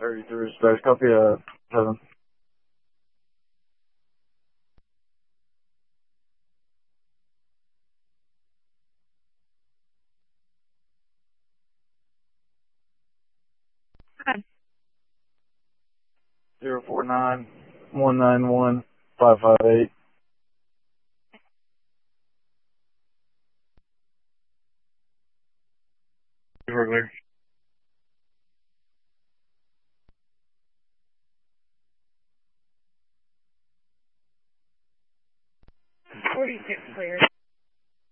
33 respect. Copy 7. Okay. 049-191-558. Regular. 46 clear.